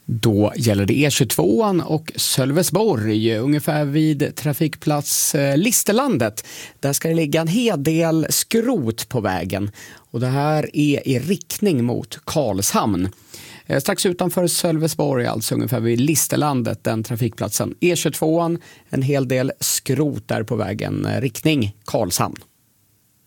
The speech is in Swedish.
Då gäller det E22 och Sölvesborg, ungefär vid trafikplats Listerlandet. Där ska det ligga en hel del skrot på vägen och det här är i riktning mot Karlshamn. Strax utanför Sölvesborg, alltså ungefär vid Listerlandet, den trafikplatsen. E22, en hel del skrot där på vägen, riktning Karlshamn.